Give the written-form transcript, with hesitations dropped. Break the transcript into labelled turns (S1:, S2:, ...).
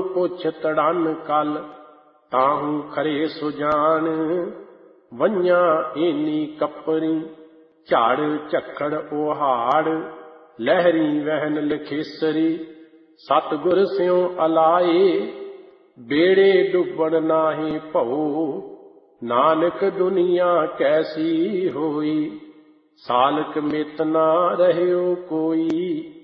S1: ਪੁੱਛ ਤੜਨ ਕਲ, ਤਾਹੂ ਖਰੇ ਸੁਜਾਨ। ਵੰਝਾਂ ਏਨੀ ਕਪਰੀ, ਝਾੜ ਝੱਖੜ ਉਹਾੜ, ਲਹਿਰੀ ਵਹਿਨ ਲਖੇਸਰੀ। ਸਤਿਗੁਰ ਸਿਉ ਅਲਾਏ, ਬੇੜੇ ਡੁੱਬਣ ਨਾਹੀ ਭਉ। ਨਾਨਕ ਦੁਨੀਆ ਕੈਸੀ ਹੋਈ, ਸਾਲਕ ਮਿਤ ਨਾ ਰਹਿਓ ਕੋਈ।